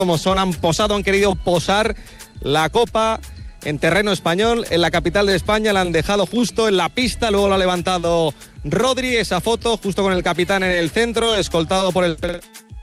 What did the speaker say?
como son, han posado, han querido posar la copa en terreno español, en la capital de España, la han dejado justo en la pista, luego lo ha levantado Rodri, esa foto justo con el capitán en el centro, escoltado por el